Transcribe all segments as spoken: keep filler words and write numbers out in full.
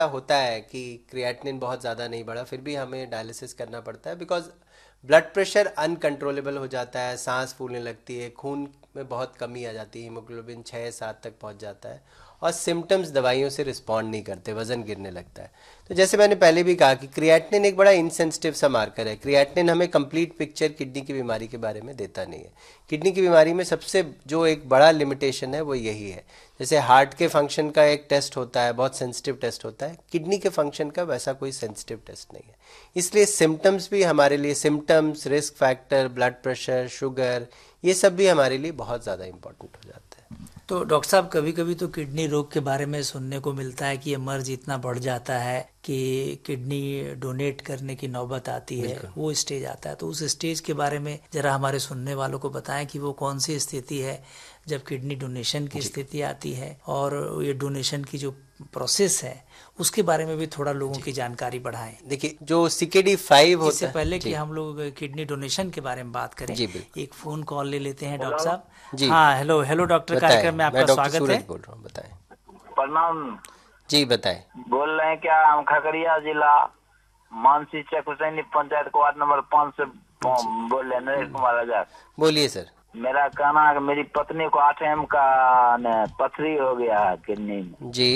होता है कि क्रिएटिनिन बहुत ज़्यादा नहीं बढ़ा, फिर भी हमें डायलिसिस करना पड़ता है, बिकॉज ब्लड प्रेशर अनकंट्रोलेबल हो जाता है, सांस फूलने लगती है, खून में बहुत कमी आ जाती है, हीमोग्लोबिन छः सात तक पहुंच जाता है, और सिम्टम्स दवाइयों से रिस्पॉन्ड नहीं करते, वजन गिरने लगता है। तो जैसे मैंने पहले भी कहा कि क्रिएटिनिन एक बड़ा इनसेंसिटिव सा मार्कर है। क्रिएटिनिन हमें कंप्लीट पिक्चर किडनी की बीमारी के बारे में देता नहीं है। किडनी की बीमारी में सबसे जो एक बड़ा लिमिटेशन है वो यही है। जैसे हार्ट के फंक्शन का एक टेस्ट होता है, बहुत सेंसिटिव टेस्ट होता है, किडनी के फंक्शन का वैसा कोई सेंसिटिव टेस्ट नहीं है। इसलिए सिम्टम्स भी हमारे लिए, symptoms, risk factor, blood pressure, sugar, ये सब भी हमारे लिए बहुत ज़्यादा इंपॉर्टेंट हो जाता है। तो डॉक्टर साहब, कभी कभी तो किडनी रोग के बारे में सुनने को मिलता है कि ये मर्ज इतना बढ़ जाता है कि किडनी डोनेट करने की नौबत आती है, वो स्टेज आता है। तो उस स्टेज के बारे में जरा हमारे सुनने वालों को बताएं कि वो कौन सी स्थिति है जब किडनी डोनेशन की स्थिति आती है, और ये डोनेशन की जो प्रोसेस है उसके बारे में भी थोड़ा लोगों की जानकारी बढ़ाएं। देखिए, जो सी के डी फाइव होता इससे है, पहले कि हम लोग किडनी डोनेशन के बारे में बात करें, जी बिल्कुल, एक फोन कॉल ले लेते हैं डॉक्टर साहब। जी हाँ, हेलो हेलो डॉक्टर, कार्यक्रम में आपका स्वागत है। सूरज बोल रहा हूँ, बताएं। प्रणाम जी बताएं। बोल रहे हैं क्या? हम खगड़िया जिला मानसी चक हुसैनी पंचायत को वार्ड नंबर पाँच से बोल रहे हैं, नरेश कुमार आजाद। बोलिए सर। मेरा कहना है कि मेरी पत्नी को आठ एम का न, पथरी हो गया है किडनी में जी।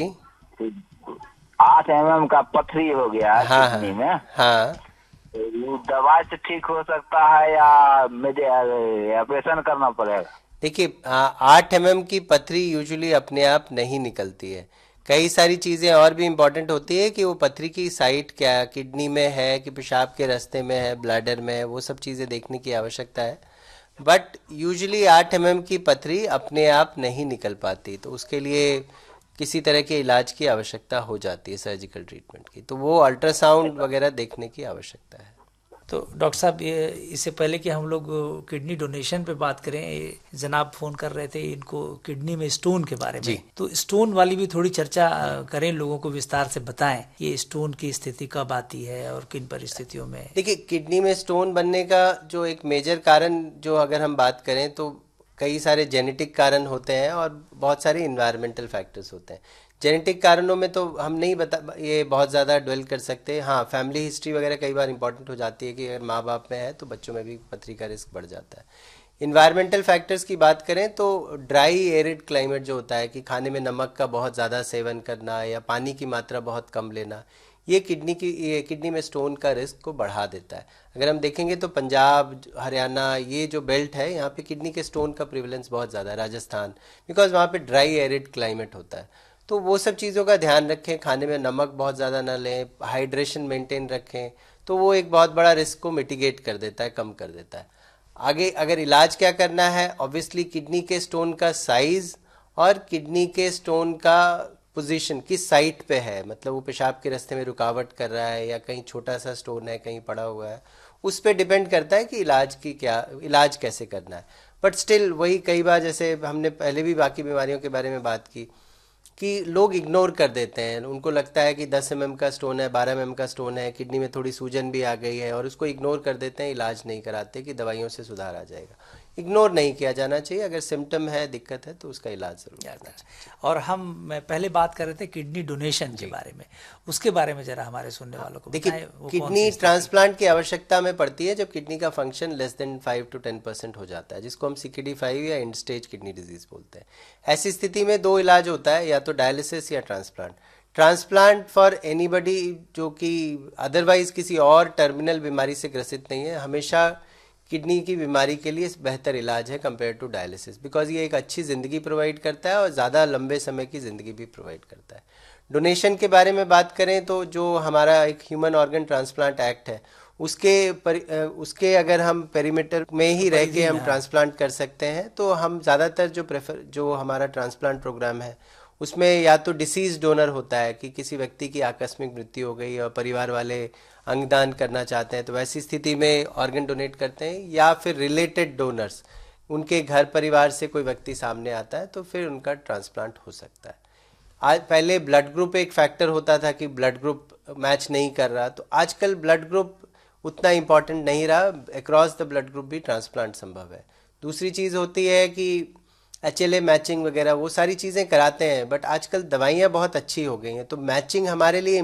आठ एम एम का पथरी हो गया है हाँ किडनी हाँ में। हाँ। तो दवाई से ठीक हो सकता है या मुझे ऑपरेशन करना पड़ेगा? देखिए, आठ एम एम की पथरी यूजुअली अपने आप नहीं निकलती है। कई सारी चीज़ें और भी इम्पोर्टेंट होती है कि वो पथरी की साइट क्या किडनी में है कि पेशाब के रास्ते में है, ब्लैडर में है, वो सब चीज़ें देखने की आवश्यकता है। बट यूजुअली आठ एम एम की पथरी अपने आप नहीं निकल पाती, तो उसके लिए किसी तरह के इलाज की आवश्यकता हो जाती है, सर्जिकल ट्रीटमेंट की, तो वो अल्ट्रासाउंड वगैरह देखने की आवश्यकता है। तो डॉक्टर साहब, ये इससे पहले कि हम लोग किडनी डोनेशन पे बात करें, जनाब फोन कर रहे थे इनको किडनी में स्टोन के बारे में, तो स्टोन वाली भी थोड़ी चर्चा करें, लोगों को विस्तार से बताएं ये स्टोन की स्थिति कब आती है और किन परिस्थितियों में। देखिए, किडनी में स्टोन बनने का जो एक मेजर कारण, जो अगर हम बात करें तो कई सारे जेनेटिक कारण होते हैं और बहुत सारे इन्वायरमेंटल फैक्टर्स होते हैं। जेनेटिक कारणों में तो हम नहीं बता ये बहुत ज़्यादा ड्वेल कर सकते। हाँ, फैमिली हिस्ट्री वगैरह कई बार इंपॉर्टेंट हो जाती है कि अगर माँ बाप में है तो बच्चों में भी पथरी का रिस्क बढ़ जाता है। इन्वायरमेंटल फैक्टर्स की बात करें तो ड्राई एरिड क्लाइमेट जो होता है कि खाने में नमक का बहुत ज़्यादा सेवन करना या पानी की मात्रा बहुत कम लेना, ये किडनी की ये किडनी में स्टोन का रिस्क को बढ़ा देता है। अगर हम देखेंगे तो पंजाब, हरियाणा, ये जो बेल्ट है यहाँ पे किडनी के स्टोन का प्रिवलेंस बहुत ज़्यादा है, राजस्थान, बिकॉज वहाँ पे ड्राई एरिड क्लाइमेट होता है। तो वो सब चीज़ों का ध्यान रखें, खाने में नमक बहुत ज़्यादा ना लें, हाइड्रेशन मेंटेन रखें, तो वो एक बहुत बड़ा रिस्क को मिटिगेट कर देता है, कम कर देता है। आगे अगर इलाज क्या करना है, ऑब्वियसली किडनी के स्टोन का साइज और किडनी के स्टोन का पोजीशन किस साइट पे है, मतलब वो पेशाब के रास्ते में रुकावट कर रहा है या कहीं छोटा सा स्टोन है, कहीं पड़ा हुआ है, उस पर डिपेंड करता है कि इलाज की क्या इलाज कैसे करना है। बट स्टिल वही, कई बार जैसे हमने पहले भी बाकी बीमारियों के बारे में बात की कि लोग इग्नोर कर देते हैं, उनको लगता है कि दस एम एम का स्टोन है, बारह एम एम का स्टोन है, किडनी में थोड़ी सूजन भी आ गई है, और उसको इग्नोर कर देते हैं, इलाज नहीं कराते कि दवाइयों से सुधार आ जाएगा। इग्नोर नहीं किया जाना चाहिए, अगर सिम्टम है, दिक्कत है तो उसका इलाज जरूर करना चाहिए। और हम मैं पहले बात कर रहे थे किडनी डोनेशन के बारे में, उसके बारे में जरा हमारे सुनने वालों को देखिए, बताएं। किडनी ट्रांसप्लांट की आवश्यकता में पड़ती है जब किडनी का function less than five to ten percent हो जाता है, जिसको हम सी के डी फाइव या एंड स्टेज किडनी डिजीज बोलते हैं। ऐसी स्थिति में दो इलाज होता है, या तो डायलिसिस या ट्रांसप्लांट। ट्रांसप्लांट फॉर एनीबडी जो कि अदरवाइज किसी और टर्मिनल बीमारी से ग्रसित नहीं है, हमेशा किडनी की बीमारी के लिए बेहतर इलाज है कंपेयर टू डायलिसिस, बिकॉज ये एक अच्छी ज़िंदगी प्रोवाइड करता है और ज़्यादा लंबे समय की ज़िंदगी भी प्रोवाइड करता है। डोनेशन के बारे में बात करें तो जो हमारा एक ह्यूमन ऑर्गन ट्रांसप्लांट एक्ट है, उसके पर, उसके अगर हम पेरीमीटर में ही रह के हम ट्रांसप्लांट कर सकते हैं, तो हम ज़्यादातर जो प्रेफर जो हमारा ट्रांसप्लांट प्रोग्राम है उसमें या तो डिसीज डोनर होता है कि किसी व्यक्ति की आकस्मिक मृत्यु हो गई और परिवार वाले अंगदान करना चाहते हैं तो वैसी स्थिति में ऑर्गन डोनेट करते हैं, या फिर रिलेटेड डोनर्स, उनके घर परिवार से कोई व्यक्ति सामने आता है तो फिर उनका ट्रांसप्लांट हो सकता है। आज पहले ब्लड ग्रुप एक फैक्टर होता था कि ब्लड ग्रुप मैच नहीं कर रहा, तो आजकल ब्लड ग्रुप उतना इम्पॉर्टेंट नहीं रहा, अक्रॉस द ब्लड ग्रुप भी ट्रांसप्लांट संभव है। दूसरी चीज़ होती है कि एच एल ए मैचिंग वगैरह वो सारी चीज़ें कराते हैं, बट आजकल दवाइयाँ बहुत अच्छी हो गई हैं, तो मैचिंग हमारे लिए